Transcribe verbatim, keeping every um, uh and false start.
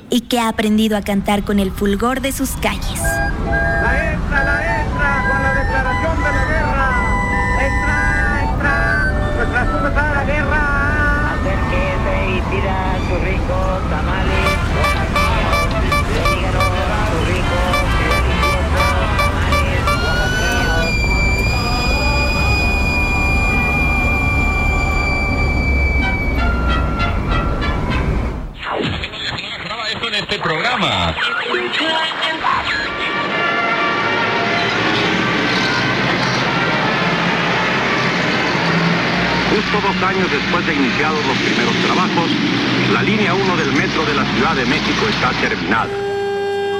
y que ha aprendido a cantar con el fulgor de sus calles. La extra, la extra, con la declaración de la guerra. Extra, extra, nuestra sumesa la guerra. Acérquese y pida sus ricos tamales, hojas míos, díganos sus ricos, deliciosos tamales, hojas míos. Graba esto en este programa. Justo dos años después de iniciados los primeros trabajos, la línea uno del metro de la Ciudad de México está terminada.